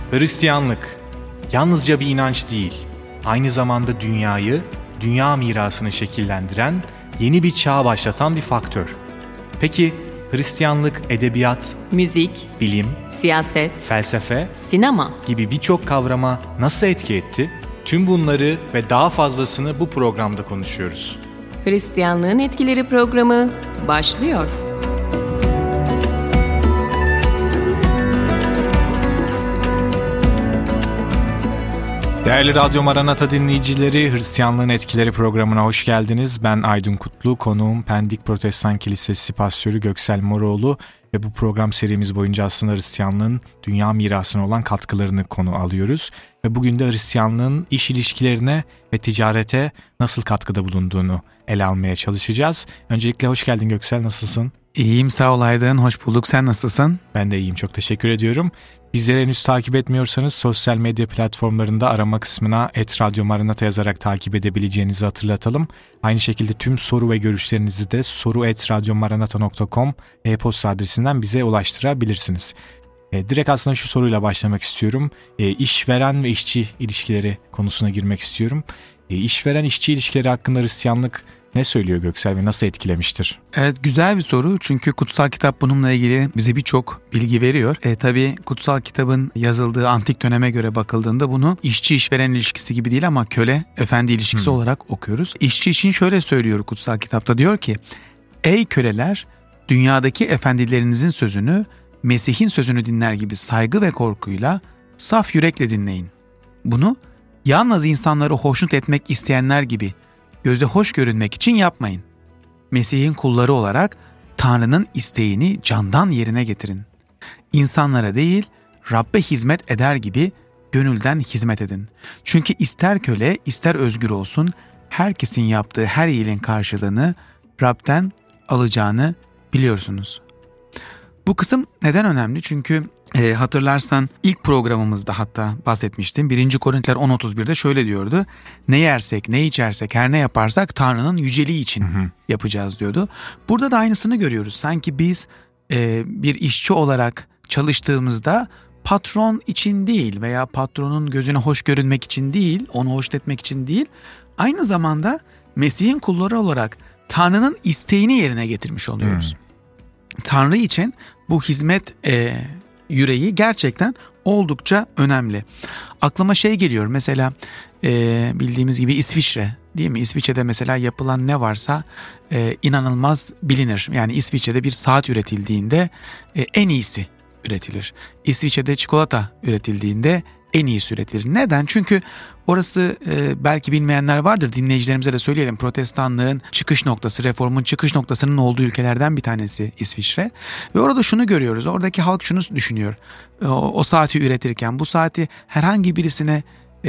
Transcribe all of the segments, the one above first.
Hristiyanlık yalnızca bir inanç değil, aynı zamanda dünyayı, dünya mirasını şekillendiren, yeni bir çağ başlatan bir faktör. Peki Hristiyanlık edebiyat, müzik, bilim, siyaset, felsefe, sinema gibi birçok kavrama nasıl etki etti? Tüm bunları ve daha fazlasını bu programda konuşuyoruz. Hristiyanlığın Etkileri programı başlıyor. Değerli Radyo Maranata dinleyicileri, Hristiyanlığın Etkileri programına hoş geldiniz. Ben Aydın Kutlu, konuğum Pendik Protestan Kilisesi Pastörü Göksel Moroğlu ve bu program serimiz boyunca aslında Hristiyanlığın dünya mirasına olan katkılarını konu alıyoruz. Ve bugün de Hristiyanlığın iş ilişkilerine ve ticarete nasıl katkıda bulunduğunu ele almaya çalışacağız. Öncelikle hoş geldin Göksel, nasılsın? İyiyim, sağ ol Aydın, hoş bulduk. Sen nasılsın? Ben de iyiyim, çok teşekkür ediyorum. Bizleri henüz takip etmiyorsanız sosyal medya platformlarında arama kısmına @radyomaranata yazarak takip edebileceğinizi hatırlatalım. Aynı şekilde tüm soru ve görüşlerinizi de soru@radyomaranata.com e-posta adresinden bize ulaştırabilirsiniz. Direkt aslında şu soruyla başlamak istiyorum. İşveren ve işçi ilişkileri konusuna girmek istiyorum. İşveren-işçi ilişkileri hakkında Hristiyanlık ne söylüyor Göksel ve nasıl etkilemiştir? Evet, güzel bir soru çünkü kutsal kitap bununla ilgili bize birçok bilgi veriyor. Tabii kutsal kitabın yazıldığı antik döneme göre bakıldığında bunu işçi-işveren ilişkisi gibi değil ama köle-efendi ilişkisi olarak okuyoruz. İşçi için şöyle söylüyor kutsal kitapta, diyor ki: "Ey köleler, dünyadaki efendilerinizin sözünü Mesih'in sözünü dinler gibi saygı ve korkuyla saf yürekle dinleyin. Bunu yalnız insanları hoşnut etmek isteyenler gibi göze hoş görünmek için yapmayın. Mesih'in kulları olarak Tanrı'nın isteğini candan yerine getirin. İnsanlara değil, Rabbe hizmet eder gibi gönülden hizmet edin. Çünkü ister köle, ister özgür olsun, herkesin yaptığı her iyiliğin karşılığını Rab'den alacağını biliyorsunuz." Bu kısım neden önemli? Çünkü hatırlarsan ilk programımızda hatta bahsetmiştim. 1. Korintiler 10.31'de şöyle diyordu: "Ne yersek, ne içersek, her ne yaparsak Tanrı'nın yüceliği için yapacağız" diyordu. Burada da aynısını görüyoruz. Sanki biz bir işçi olarak çalıştığımızda patron için değil veya patronun gözüne hoş görünmek için değil, onu hoş etmek için değil, aynı zamanda Mesih'in kulları olarak Tanrı'nın isteğini yerine getirmiş oluyoruz. Tanrı için bu hizmet yüreği gerçekten oldukça önemli. Aklıma şey geliyor mesela, bildiğimiz gibi İsviçre, değil mi? İsviçre'de mesela yapılan ne varsa inanılmaz bilinir. Yani İsviçre'de bir saat üretildiğinde en iyisi üretilir. İsviçre'de çikolata üretildiğinde en iyisi üretilir. Neden? Çünkü orası, belki bilmeyenler vardır, dinleyicilerimize de söyleyelim, Protestanlığın çıkış noktası, reformun çıkış noktasının olduğu ülkelerden bir tanesi İsviçre. Ve orada şunu görüyoruz, oradaki halk şunu düşünüyor, o saati üretirken bu saati herhangi birisine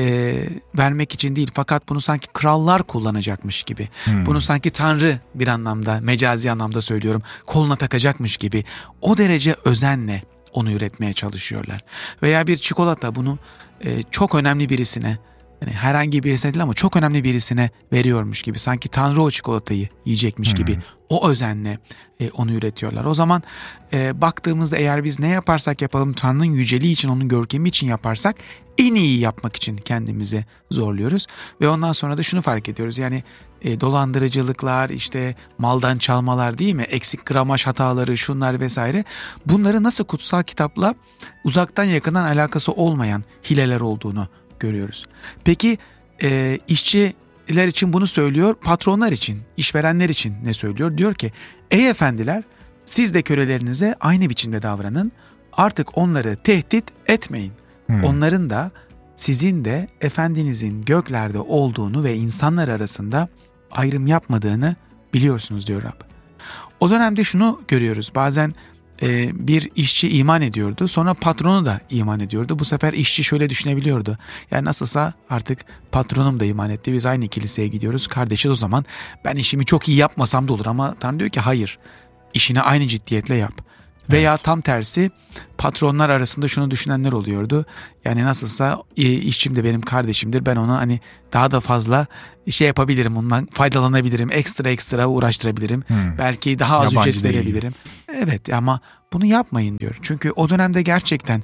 vermek için değil, fakat bunu sanki krallar kullanacakmış gibi, bunu sanki Tanrı, bir anlamda, mecazi anlamda söylüyorum, koluna takacakmış gibi o derece özenle onu üretmeye çalışıyorlar. Veya bir çikolata, bunu çok önemli birisine, yani herhangi birisine değil ama çok önemli birisine veriyormuş gibi, sanki Tanrı o çikolatayı yiyecekmiş gibi o özenle onu üretiyorlar. O zaman baktığımızda eğer biz ne yaparsak yapalım Tanrı'nın yüceliği için, onun görkemi için yaparsak en iyi yapmak için kendimizi zorluyoruz. Ve ondan sonra da şunu fark ediyoruz, yani dolandırıcılıklar, işte maldan çalmalar, değil mi? Eksik gramaj hataları, şunlar vesaire. Bunları nasıl kutsal kitapla uzaktan yakından alakası olmayan hileler olduğunu görüyoruz. Peki işçiler için bunu söylüyor, patronlar için, işverenler için ne söylüyor? Diyor ki: "Ey efendiler, siz de kölelerinize aynı biçimde davranın. Artık onları tehdit etmeyin. Onların da sizin de efendinizin göklerde olduğunu ve insanlar arasında ayrım yapmadığını biliyorsunuz" diyor Rab. O dönemde şunu görüyoruz, bazen bir işçi iman ediyordu, sonra patronu da iman ediyordu. Bu sefer işçi şöyle düşünebiliyordu: yani nasılsa artık patronum da iman etti, biz aynı kiliseye gidiyoruz, kardeşiz, o zaman ben işimi çok iyi yapmasam da olur. Ama Tanrı diyor ki hayır, işini aynı ciddiyetle yap. Veya tam tersi, patronlar arasında şunu düşünenler oluyordu: yani nasılsa işçim de benim kardeşimdir, ben ona hani daha da fazla şey yapabilirim, ondan faydalanabilirim, ekstra uğraştırabilirim, belki daha az ücret verebilirim. Evet, ama bunu yapmayın diyor. Çünkü o dönemde gerçekten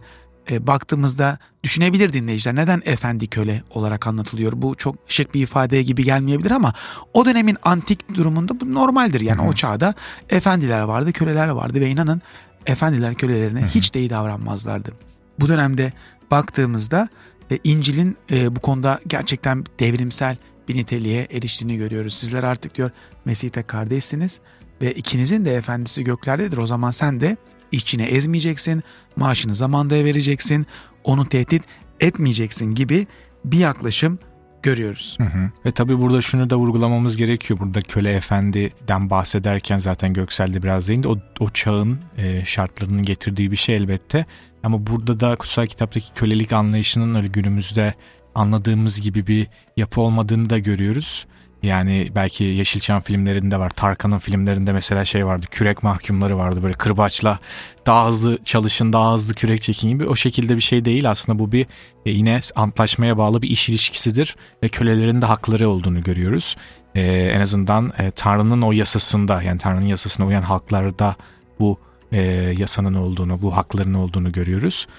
baktığımızda düşünebilir dinleyiciler, neden efendi köle olarak anlatılıyor? Bu çok şık bir ifade gibi gelmeyebilir ama o dönemin antik durumunda bu normaldir. Yani o çağda efendiler vardı, köleler vardı ve inanın efendiler kölelerine hiç de iyi davranmazlardı. Bu dönemde baktığımızda İncil'in bu konuda gerçekten devrimsel bir niteliğe eriştiğini görüyoruz. Sizler artık diyor Mesih'te kardeşsiniz ve ikinizin de efendisi göklerdedir. O zaman sen de işçini ezmeyeceksin, maaşını zamanda vereceksin, onu tehdit etmeyeceksin gibi bir yaklaşım görüyoruz. Ve tabii burada şunu da vurgulamamız gerekiyor. Burada köle efendiden bahsederken zaten Göksel'de biraz değindi. O çağın şartlarının getirdiği bir şey elbette. Ama burada da kutsal kitaptaki kölelik anlayışının öyle günümüzde anladığımız gibi bir yapı olmadığını da görüyoruz. Yani belki Yeşilçam filmlerinde var. Tarkan'ın filmlerinde mesela şey vardı. Kürek mahkumları vardı. Böyle kırbaçla daha hızlı çalışın, daha hızlı kürek çekin gibi. O şekilde bir şey değil. Aslında bu bir yine antlaşmaya bağlı bir iş ilişkisidir. Ve kölelerin de hakları olduğunu görüyoruz. En azından Tanrı'nın o yasasında, yani Tanrı'nın yasasına uyan halklarda bu yasanın olduğunu, bu hakların olduğunu görüyoruz.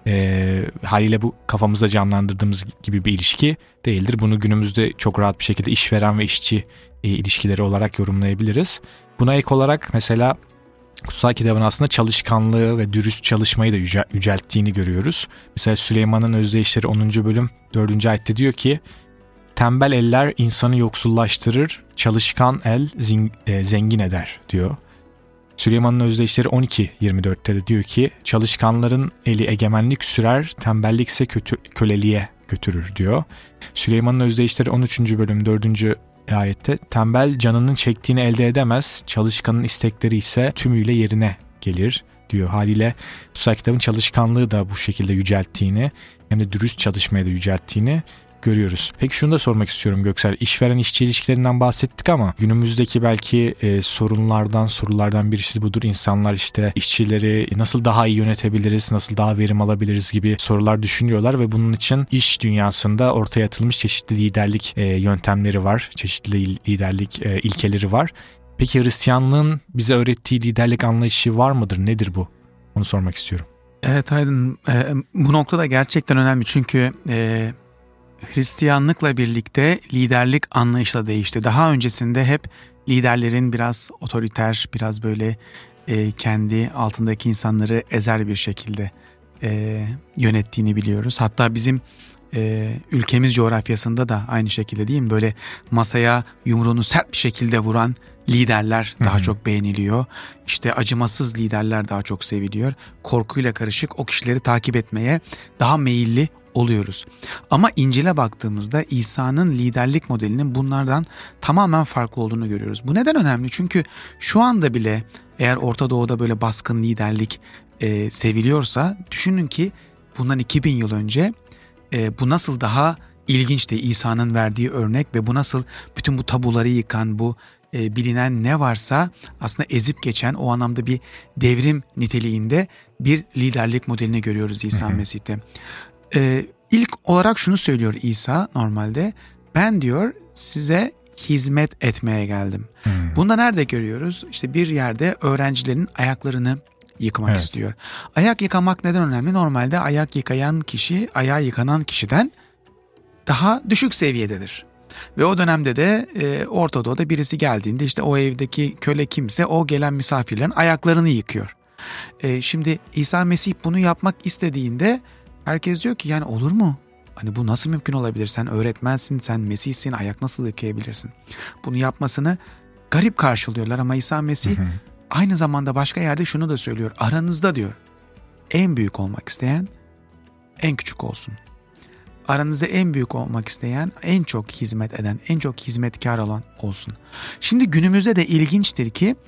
Haliyle bu kafamızda canlandırdığımız gibi bir ilişki değildir. Bunu günümüzde çok rahat bir şekilde işveren ve işçi ilişkileri olarak yorumlayabiliriz. Buna ek olarak mesela kutsal kitabın aslında çalışkanlığı ve dürüst çalışmayı da yücelttiğini görüyoruz. Mesela Süleyman'ın özdeyişleri 10. bölüm 4. ayette diyor ki, tembel eller insanı yoksullaştırır, çalışkan el zengin eder diyor. Süleyman'ın özdeyişleri 12.24'te de diyor ki, çalışkanların eli egemenlik sürer, tembellikse köleliğe götürür diyor. Süleyman'ın özdeyişleri 13. bölüm 4. ayette, tembel canının çektiğini elde edemez, çalışkanın istekleri ise tümüyle yerine gelir diyor. Haliyle kutsal kitabın çalışkanlığı da bu şekilde yücelttiğini, hem de dürüst çalışmaya da yücelttiğini görüyoruz. Peki şunu da sormak istiyorum Göksel. İşveren işçi ilişkilerinden bahsettik ama günümüzdeki belki sorulardan birisi budur. İnsanlar işte işçileri nasıl daha iyi yönetebiliriz, nasıl daha verim alabiliriz gibi sorular düşünüyorlar ve bunun için iş dünyasında ortaya atılmış çeşitli liderlik yöntemleri var. Çeşitli liderlik ilkeleri var. Peki Hristiyanlığın bize öğrettiği liderlik anlayışı var mıdır? Nedir bu? Onu sormak istiyorum. Evet Aydın, bu noktada gerçekten önemli çünkü Hristiyanlıkla birlikte liderlik anlayışı da değişti. Daha öncesinde hep liderlerin biraz otoriter, biraz böyle kendi altındaki insanları ezer bir şekilde yönettiğini biliyoruz. Hatta bizim ülkemiz coğrafyasında da aynı şekilde değil mi? Böyle masaya yumruğunu sert bir şekilde vuran liderler daha çok beğeniliyor. İşte acımasız liderler daha çok seviliyor. Korkuyla karışık o kişileri takip etmeye daha meyilli oluyoruz. Ama İncil'e baktığımızda İsa'nın liderlik modelinin bunlardan tamamen farklı olduğunu görüyoruz. Bu neden önemli? Çünkü şu anda bile eğer Orta Doğu'da böyle baskın liderlik seviliyorsa, düşünün ki bundan 2000 yıl önce bu nasıl daha ilginçti İsa'nın verdiği örnek ve bu nasıl bütün bu tabuları yıkan, bu bilinen ne varsa aslında ezip geçen, o anlamda bir devrim niteliğinde bir liderlik modelini görüyoruz İsa Mesih'te. İlk olarak şunu söylüyor İsa normalde, ben diyor size hizmet etmeye geldim. Bunu da nerede görüyoruz? İşte bir yerde öğrencilerin ayaklarını yıkamak istiyor. Ayak yıkamak neden önemli? Normalde ayak yıkayan kişi ayağı yıkanan kişiden daha düşük seviyededir. Ve o dönemde de Orta Doğu'da birisi geldiğinde işte o evdeki köle kimse o gelen misafirlerin ayaklarını yıkıyor. Şimdi İsa Mesih bunu yapmak istediğinde herkes diyor ki yani olur mu? Hani bu nasıl mümkün olabilir? Sen öğretmensin, sen Mesih'sin, ayak nasıl yıkayabilirsin? Bunu yapmasını garip karşılıyorlar ama İsa Mesih aynı zamanda başka yerde şunu da söylüyor. Aranızda diyor en büyük olmak isteyen en küçük olsun. Aranızda en büyük olmak isteyen, en çok hizmet eden, en çok hizmetkar olan olsun. Şimdi günümüzde de ilginçtir ki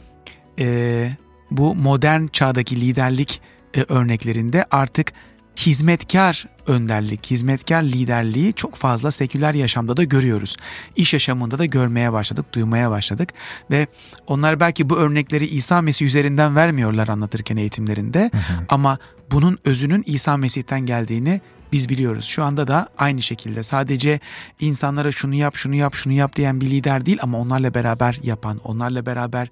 bu modern çağdaki liderlik örneklerinde artık hizmetkar önderlik, hizmetkar liderliği çok fazla seküler yaşamda da görüyoruz. İş yaşamında da görmeye başladık, duymaya başladık ve onlar belki bu örnekleri İsa Mesih üzerinden vermiyorlar anlatırken eğitimlerinde ama bunun özünün İsa Mesih'ten geldiğini biz biliyoruz. Şu anda da aynı şekilde sadece insanlara şunu yap, şunu yap, şunu yap diyen bir lider değil ama onlarla beraber yapan, onlarla beraber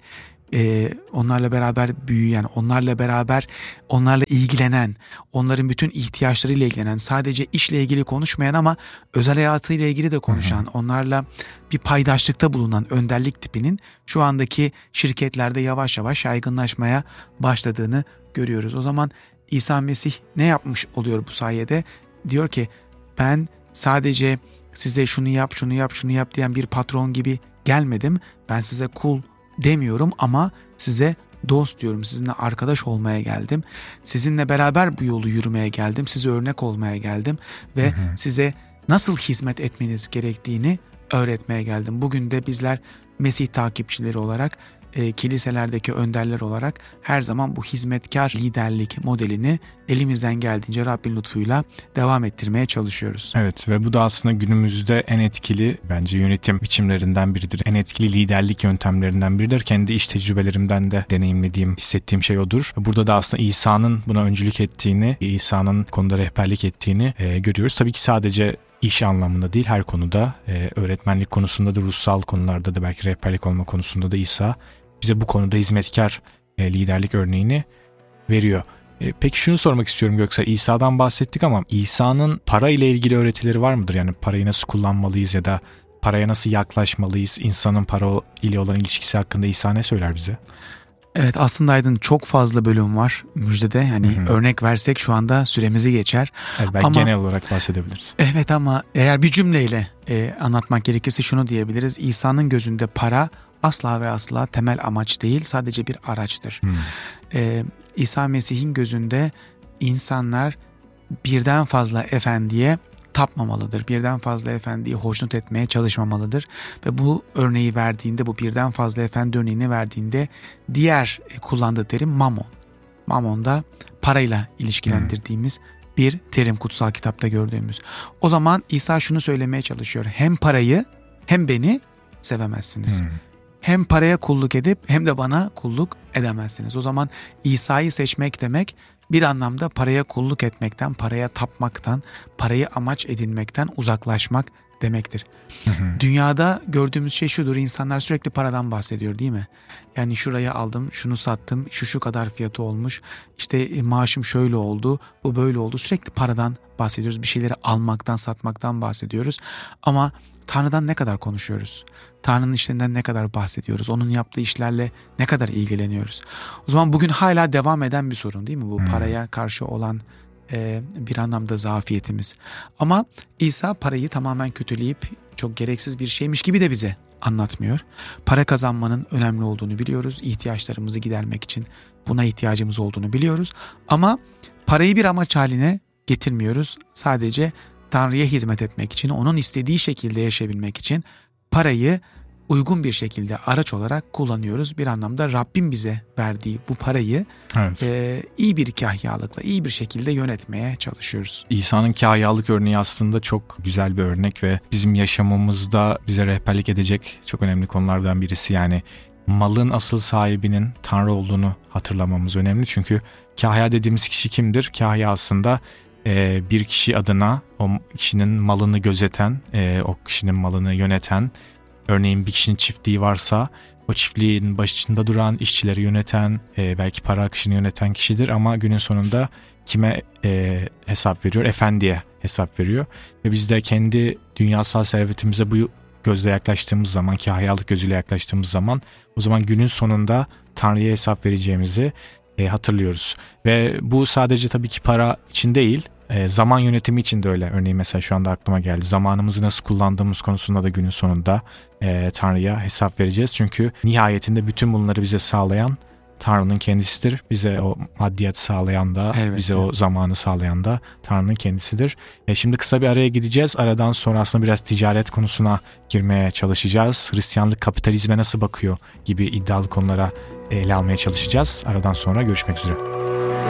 onlarla beraber büyüyen, onlarla beraber onlarla ilgilenen, onların bütün ihtiyaçlarıyla ilgilenen, sadece işle ilgili konuşmayan ama özel hayatıyla ilgili de konuşan, onlarla bir paydaşlıkta bulunan önderlik tipinin şu andaki şirketlerde yavaş yavaş yaygınlaşmaya başladığını görüyoruz. O zaman İsa Mesih ne yapmış oluyor bu sayede? Diyor ki ben sadece size şunu yap, şunu yap, şunu yap diyen bir patron gibi gelmedim. Ben size kul demiyorum ama size dost diyorum. Sizinle arkadaş olmaya geldim. Sizinle beraber bu yolu yürümeye geldim. Size örnek olmaya geldim ve size nasıl hizmet etmeniz gerektiğini öğretmeye geldim. Bugün de bizler Mesih takipçileri olarak, kiliselerdeki önderler olarak her zaman bu hizmetkar liderlik modelini elimizden geldiğince Rabbin lütfuyla devam ettirmeye çalışıyoruz. Evet ve bu da aslında günümüzde en etkili bence yönetim biçimlerinden biridir. En etkili liderlik yöntemlerinden biridir. Kendi iş tecrübelerimden de deneyimlediğim, hissettiğim şey odur. Burada da aslında İsa'nın buna öncülük ettiğini, İsa'nın konuda rehberlik ettiğini görüyoruz. Tabii ki sadece İş anlamında değil, her konuda, öğretmenlik konusunda da, ruhsal konularda da, belki rehberlik olma konusunda da İsa bize bu konuda hizmetkar liderlik örneğini veriyor. Peki şunu sormak istiyorum Göksel, İsa'dan bahsettik ama İsa'nın para ile ilgili öğretileri var mıdır? Yani parayı nasıl kullanmalıyız ya da paraya nasıl yaklaşmalıyız? İnsanın para ile olan ilişkisi hakkında İsa ne söyler bize? Evet, aslında Aydın çok fazla bölüm var müjdede. Yani örnek versek şu anda süremizi geçer. Evet, belki genel olarak bahsedebiliriz. Evet ama eğer bir cümleyle anlatmak gerekirse şunu diyebiliriz. İsa'nın gözünde para asla ve asla temel amaç değil, sadece bir araçtır. İsa Mesih'in gözünde insanlar birden fazla efendiye tapmamalıdır. Birden fazla efendiyi hoşnut etmeye çalışmamalıdır. Ve bu örneği verdiğinde, bu birden fazla efendi örneğini verdiğinde diğer kullandığı terim mamon. Mamon da parayla ilişkilendirdiğimiz bir terim, kutsal kitapta gördüğümüz. O zaman İsa şunu söylemeye çalışıyor. Hem parayı hem beni sevemezsiniz. Hem paraya kulluk edip hem de bana kulluk edemezsiniz. O zaman İsa'yı seçmek demek bir anlamda paraya kulluk etmekten, paraya tapmaktan, parayı amaç edinmekten uzaklaşmak demektir. Dünyada gördüğümüz şey şudur, insanlar sürekli paradan bahsediyor değil mi? Yani şurayı aldım, şunu sattım, şu kadar fiyatı olmuş, işte maaşım şöyle oldu, bu böyle oldu. Sürekli paradan bahsediyoruz, bir şeyleri almaktan, satmaktan bahsediyoruz. Ama Tanrı'dan ne kadar konuşuyoruz? Tanrı'nın işlerinden ne kadar bahsediyoruz? Onun yaptığı işlerle ne kadar ilgileniyoruz? O zaman bugün hala devam eden bir sorun değil mi bu paraya karşı olan bir anlamda zafiyetimiz. Ama İsa parayı tamamen kötüleyip çok gereksiz bir şeymiş gibi de bize anlatmıyor. Para kazanmanın önemli olduğunu biliyoruz. İhtiyaçlarımızı gidermek için buna ihtiyacımız olduğunu biliyoruz. Ama parayı bir amaç haline getirmiyoruz. Sadece Tanrı'ya hizmet etmek için, onun istediği şekilde yaşayabilmek için parayı uygun bir şekilde araç olarak kullanıyoruz. Bir anlamda Rabbim bize verdiği bu parayı iyi bir kahyalıkla, iyi bir şekilde yönetmeye çalışıyoruz. İsa'nın kahyalık örneği aslında çok güzel bir örnek ve bizim yaşamımızda bize rehberlik edecek çok önemli konulardan birisi. Yani malın asıl sahibinin Tanrı olduğunu hatırlamamız önemli. Çünkü kahya dediğimiz kişi kimdir? Kahya aslında bir kişi adına o kişinin malını gözeten, o kişinin malını yöneten, örneğin bir kişinin çiftliği varsa o çiftliğin başında duran, işçileri yöneten, belki para akışını yöneten kişidir ama günün sonunda kime hesap veriyor? Efendiye hesap veriyor. Ve biz de kendi dünyasal servetimize bu gözle yaklaştığımız zaman, kahyalık gözüyle yaklaştığımız zaman o zaman günün sonunda Tanrı'ya hesap vereceğimizi hatırlıyoruz. Ve bu sadece tabii ki para için değil, zaman yönetimi için de öyle. Örneğin mesela şu anda aklıma geldi. Zamanımızı nasıl kullandığımız konusunda da günün sonunda Tanrı'ya hesap vereceğiz. Çünkü nihayetinde bütün bunları bize sağlayan Tanrı'nın kendisidir. Bize o maddiyatı sağlayan da, bize o zamanı sağlayan da Tanrı'nın kendisidir. Şimdi kısa bir araya gideceğiz. Aradan sonra aslında biraz ticaret konusuna girmeye çalışacağız. Hristiyanlık kapitalizme nasıl bakıyor gibi iddialı konulara ele almaya çalışacağız. Aradan sonra görüşmek üzere.